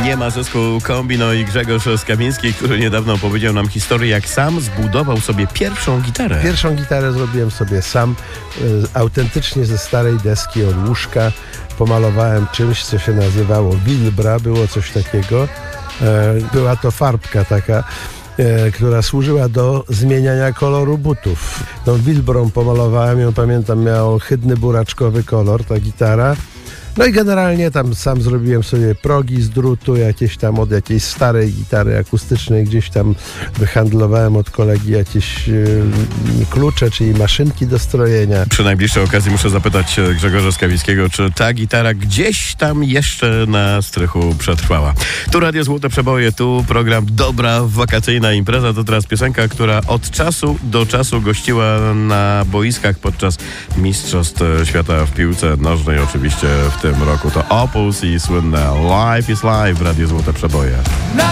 Nie ma zysku Kombino i Grzegorz Skawiński, który niedawno powiedział nam historię, jak sam zbudował sobie pierwszą gitarę. Pierwszą gitarę zrobiłem sobie sam, autentycznie ze starej deski od łóżka. Pomalowałem czymś, co się nazywało Wilbra, było coś takiego. Była to farbka taka, która służyła do zmieniania koloru butów. Tą Wilbrą pomalowałem ją, pamiętam, miał ohydny buraczkowy kolor ta gitara. No i generalnie tam sam zrobiłem sobie progi z drutu, jakieś tam od jakiejś starej gitary akustycznej, gdzieś tam wyhandlowałem od kolegi jakieś klucze, czyli maszynki do strojenia. Przy najbliższej okazji muszę zapytać Grzegorza Skawińskiego, czy ta gitara gdzieś tam jeszcze na strychu przetrwała. Tu Radio Złote Przeboje, tu program Dobra Wakacyjna Impreza. To teraz piosenka, która od czasu do czasu gościła na boiskach podczas Mistrzostw Świata w piłce nożnej, oczywiście w tym roku. To Opus i słynne Life is Life w Radio Złote Przeboje.